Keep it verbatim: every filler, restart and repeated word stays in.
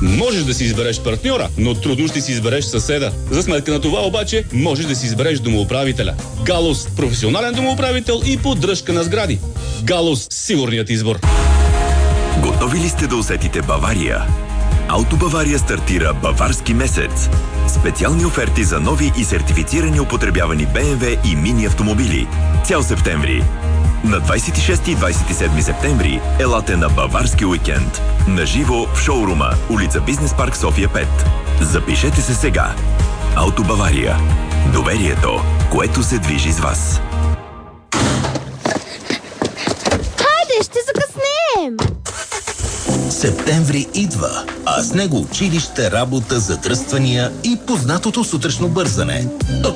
Можеш да си избереш партньора, но трудно ще си избереш съседа. За сметка на това обаче можеш да си избереш домоуправителя. Галус – професионален домоуправител и поддръжка на сгради. Галус – сигурният избор. Готови ли сте да усетите Бавария? Ауто Бавария стартира Баварски месец. Специални оферти за нови и сертифицирани употребявани Б М В и мини автомобили. Цял септември. На двадесет и шести и двадесет и седми септември елате на Баварски уикенд. Наживо в шоурума, улица Бизнес парк София пет. Запишете се сега. Ауто Бавария. Доверието, което се движи с вас. Хайде, ще закъснеем! Септември идва, а с него училище, работа, задръствания и познатото сутрешно бързане.